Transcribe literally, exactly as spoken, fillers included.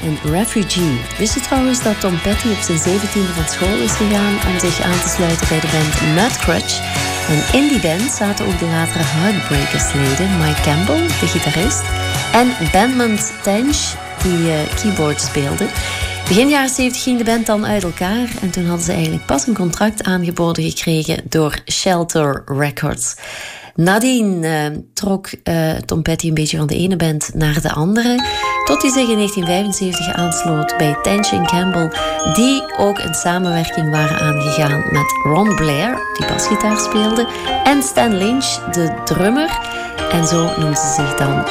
en Refugee. Wist je trouwens dat Tom Petty op zijn zeventiende van school is gegaan om zich aan te sluiten bij de band Mudcrutch? En in die band zaten ook de latere Heartbreakers-leden Mike Campbell, de gitarist, en Benmont Tench, die uh, keyboard speelde. Begin jaren zeventig ging de band dan uit elkaar en toen hadden ze eigenlijk pas een contract aangeboden gekregen door Shelter Records. Nadien uh, trok uh, Tom Petty een beetje van de ene band naar de andere, tot hij zich in negentien vijfenzeventig aansloot bij Tench en Campbell, die ook een samenwerking waren aangegaan met Ron Blair, die basgitaar speelde, en Stan Lynch, de drummer. En zo noemden ze zich dan